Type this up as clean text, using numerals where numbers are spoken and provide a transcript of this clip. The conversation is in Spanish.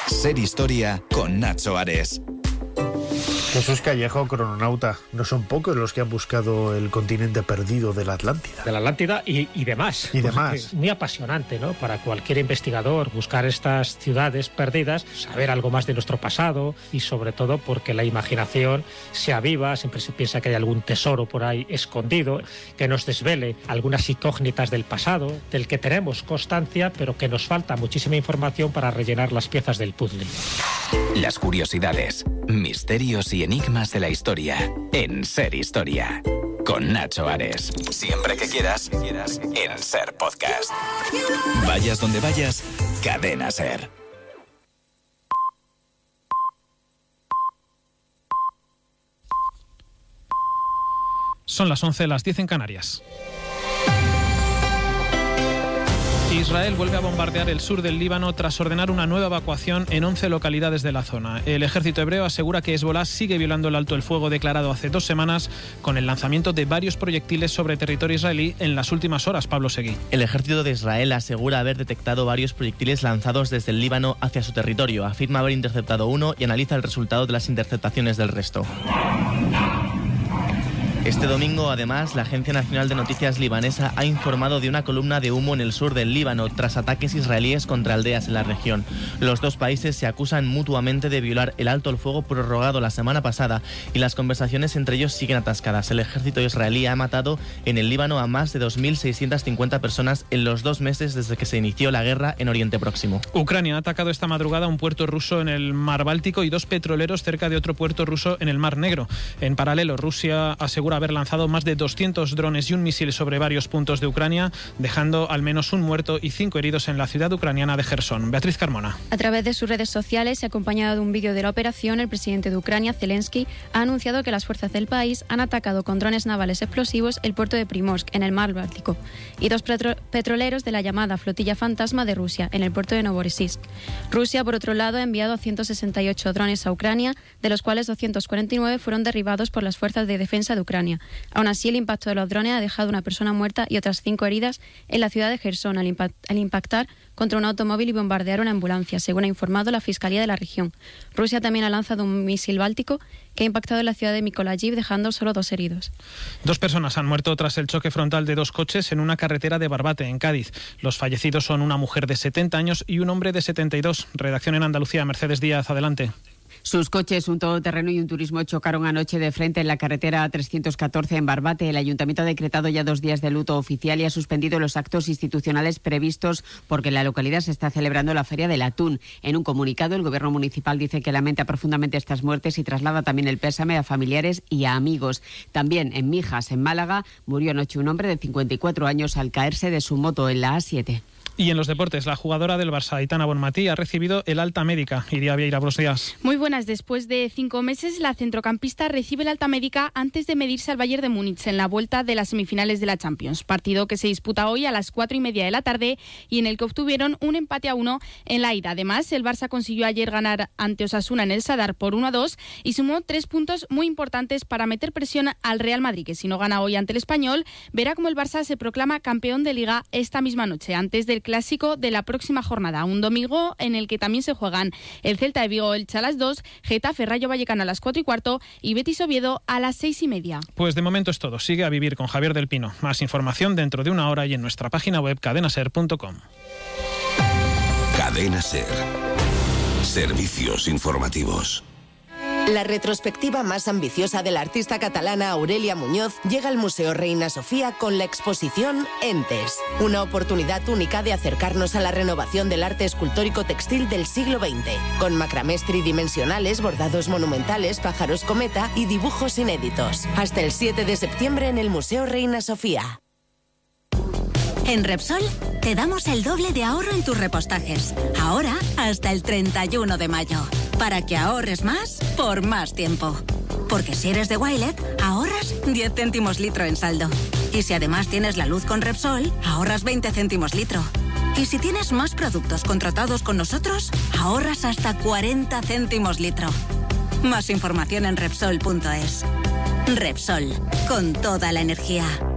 Ser Historia con Nacho Ares. Jesús Callejo, crononauta. No son pocos los que han buscado el continente perdido de la Atlántida. De la Atlántida y demás. Y demás. Muy apasionante, ¿no? Para cualquier investigador buscar estas ciudades perdidas, saber algo más de nuestro pasado y sobre todo porque la imaginación se aviva, siempre se piensa que hay algún tesoro por ahí escondido, que nos desvele algunas incógnitas del pasado, del que tenemos constancia, pero que nos falta muchísima información para rellenar las piezas del puzzle. Las curiosidades, misterios y enigmas de la historia en Ser Historia. Con Nacho Ares. Siempre que quieras, en Ser Podcast. Vayas donde vayas, Cadena Ser. Son las 11, las 10 en Canarias. Israel vuelve a bombardear el sur del Líbano tras ordenar una nueva evacuación en 11 localidades de la zona. El ejército hebreo asegura que Hezbolá sigue violando el alto el fuego declarado hace 2 semanas con el lanzamiento de varios proyectiles sobre territorio israelí en las últimas horas. Pablo Seguí. El ejército de Israel asegura haber detectado varios proyectiles lanzados desde el Líbano hacia su territorio. Afirma haber interceptado uno y analiza el resultado de las interceptaciones del resto. Este domingo, además, la Agencia Nacional de Noticias libanesa ha informado de una columna de humo en el sur del Líbano tras ataques israelíes contra aldeas en la región. Los dos países se acusan mutuamente de violar el alto el fuego prorrogado la semana pasada y las conversaciones entre ellos siguen atascadas. El ejército israelí ha matado en el Líbano a más de 2.650 personas en los 2 meses desde que se inició la guerra en Oriente Próximo. Ucrania ha atacado esta madrugada un puerto ruso en el Mar Báltico y 2 petroleros cerca de otro puerto ruso en el Mar Negro. En paralelo, Rusia asegura haber lanzado más de 200 drones y un misil sobre varios puntos de Ucrania, dejando al menos un muerto y 5 heridos en la ciudad ucraniana de Jersón. Beatriz Carmona. A través de sus redes sociales y acompañado de un vídeo de la operación, el presidente de Ucrania, Zelensky, ha anunciado que las fuerzas del país han atacado con drones navales explosivos el puerto de Primorsk, en el Mar Báltico, y 2 petroleros de la llamada flotilla fantasma de Rusia, en el puerto de Novorossiysk. Rusia, por otro lado, ha enviado 168 drones a Ucrania, de los cuales 249 fueron derribados por las fuerzas de defensa de Ucrania. Aún así, el impacto de los drones ha dejado una persona muerta y otras 5 heridas en la ciudad de Jersón al impactar contra un automóvil y bombardear una ambulancia, según ha informado la Fiscalía de la región. Rusia también ha lanzado un misil báltico que ha impactado en la ciudad de Mykolaiv, dejando solo 2 heridos. 2 personas han muerto tras el choque frontal de 2 coches en una carretera de Barbate, en Cádiz. Los fallecidos son una mujer de 70 años y un hombre de 72. Redacción en Andalucía, Mercedes Díaz, adelante. Sus coches, un todoterreno y un turismo, chocaron anoche de frente en la carretera 314 en Barbate. El ayuntamiento ha decretado ya 2 días de luto oficial y ha suspendido los actos institucionales previstos porque en la localidad se está celebrando la Feria del Atún. En un comunicado, el gobierno municipal dice que lamenta profundamente estas muertes y traslada también el pésame a familiares y a amigos. También en Mijas, en Málaga, murió anoche un hombre de 54 años al caerse de su moto en la A7. Y en los deportes, la jugadora del Barça, Aitana Bonmatí, ha recibido el alta médica. Iria Vieira, buenos días. Muy buenas. Después de 5 meses, la centrocampista recibe el alta médica antes de medirse al Bayern de Múnich en la vuelta de las semifinales de la Champions. Partido que se disputa hoy a las 4:30 de la tarde y en el que obtuvieron un empate a 1 en la ida. Además, el Barça consiguió ayer ganar ante Osasuna en el Sadar por 1-2 y sumó 3 puntos muy importantes para meter presión al Real Madrid, que si no gana hoy ante el Español, verá como el Barça se proclama campeón de Liga esta misma noche, antes del clásico de la próxima jornada, un domingo en el que también se juegan el Celta de Vigo, Elche a las 2, Getafe Rayo Vallecano a las 4:15 y Betis Oviedo a las 6:30. Pues de momento es todo. Sigue a vivir con Javier del Pino. Más información dentro de 1 hora y en nuestra página web cadenaser.com. Cadena Ser. Servicios informativos. La retrospectiva más ambiciosa de la artista catalana Aurelia Muñoz llega al Museo Reina Sofía con la exposición Entes, una oportunidad única de acercarnos a la renovación del arte escultórico textil del siglo XX, con macramés tridimensionales, bordados monumentales, pájaros cometa y dibujos inéditos. Hasta el 7 de septiembre en el Museo Reina Sofía. En Repsol te damos el doble de ahorro en tus repostajes. Ahora hasta el 31 de mayo. Para que ahorres más por más tiempo. Porque si eres de Wilet, ahorras 10 céntimos litro en saldo. Y si además tienes la luz con Repsol, ahorras 20 céntimos litro. Y si tienes más productos contratados con nosotros, ahorras hasta 40 céntimos litro. Más información en Repsol.es. Repsol, con toda la energía.